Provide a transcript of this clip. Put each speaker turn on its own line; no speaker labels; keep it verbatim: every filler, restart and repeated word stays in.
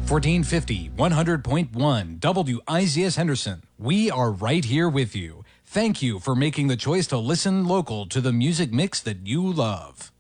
fourteen fifty, one hundred point one W I Z S Henderson. We are right here with you. Thank you for making the choice to listen local to the music mix that you love.